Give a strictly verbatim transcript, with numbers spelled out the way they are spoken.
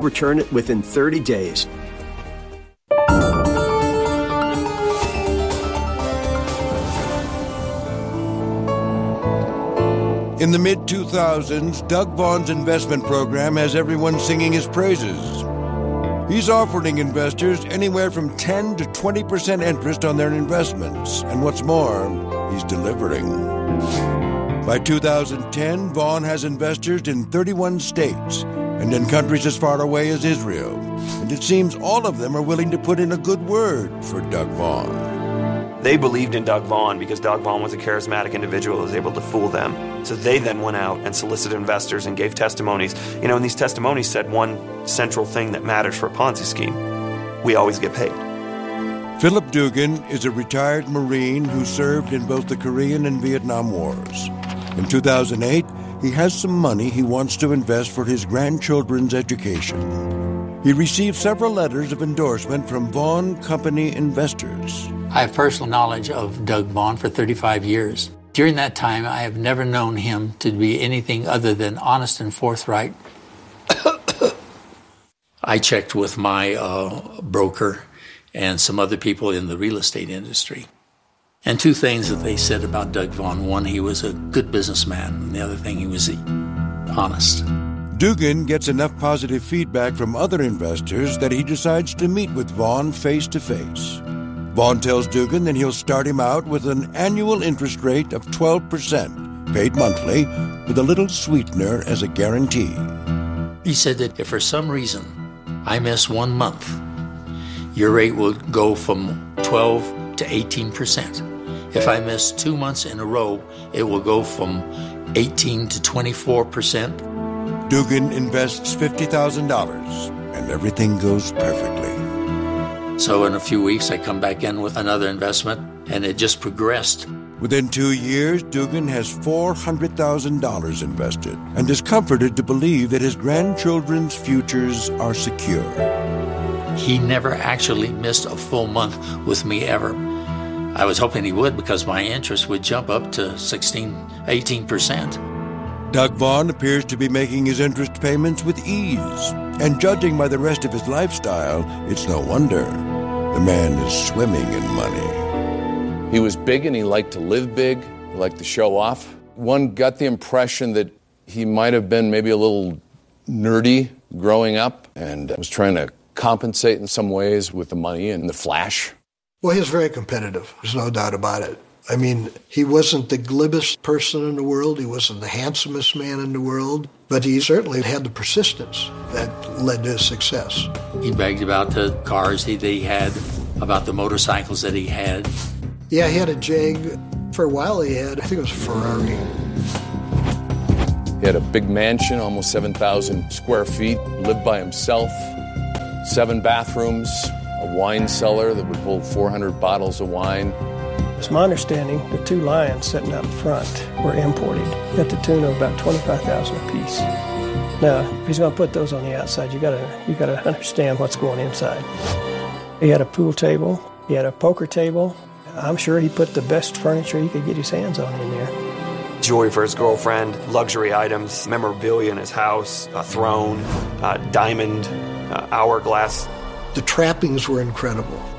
return it within thirty days. In the mid two thousands, Doug Vaughn's investment program has everyone singing his praises. He's offering investors anywhere from ten to twenty percent interest on their investments. And what's more, he's delivering. By two thousand ten, Vaughn has investors in thirty-one states and in countries as far away as Israel. And it seems all of them are willing to put in a good word for Doug Vaughn. They believed in Doug Vaughn because Doug Vaughn was a charismatic individual who was able to fool them. So they then went out and solicited investors and gave testimonies. You know, and these testimonies said one central thing that matters for a Ponzi scheme. We always get paid. Philip Dugan is a retired Marine who served in both the Korean and Vietnam Wars. In two thousand eight, he has some money he wants to invest for his grandchildren's education. He received several letters of endorsement from Vaughn Company investors. I have personal knowledge of Doug Vaughn for thirty-five years. During that time, I have never known him to be anything other than honest and forthright. I checked with my uh, broker and some other people in the real estate industry. And two things that they said about Doug Vaughn. One, he was a good businessman. And the other thing, he was honest. Dugan gets enough positive feedback from other investors that he decides to meet with Vaughn face-to-face. Vaughn tells Dugan that he'll start him out with an annual interest rate of twelve percent, paid monthly, with a little sweetener as a guarantee. He said that if for some reason I miss one month, your rate will go from twelve to eighteen percent. If I miss two months in a row, it will go from eighteen to twenty-four percent. Dugan invests fifty thousand dollars, and everything goes perfectly. So in a few weeks, I come back in with another investment, and it just progressed. Within two years, Dugan has four hundred thousand dollars invested and is comforted to believe that his grandchildren's futures are secure. He never actually missed a full month with me ever. I was hoping he would because my interest would jump up to sixteen, eighteen percent. Doug Vaughn appears to be making his interest payments with ease, and judging by the rest of his lifestyle, it's no wonder the man is swimming in money. He was big and he liked to live big, he liked to show off. One got the impression that he might have been maybe a little nerdy growing up and was trying to compensate in some ways with the money and the flash. Well, he was very competitive. There's no doubt about it. I mean, he wasn't the glibest person in the world. He wasn't the handsomest man in the world. But he certainly had the persistence that led to his success. He bragged about the cars that he had, about the motorcycles that he had. Yeah, he had a Jag. For a while he had, I think it was a Ferrari. He had a big mansion, almost seven thousand square feet, lived by himself, seven bathrooms, a wine cellar that would hold four hundred bottles of wine. It's my understanding the two lions sitting out in front were imported at the tune of about twenty-five thousand dollars a piece. Now, if he's going to put those on the outside, you gotta you gotta understand what's going inside. He had a pool table, he had a poker table. I'm sure he put the best furniture he could get his hands on in there. Jewelry for his girlfriend, luxury items, memorabilia in his house, a throne, uh, diamond, uh, hourglass. The trappings were incredible.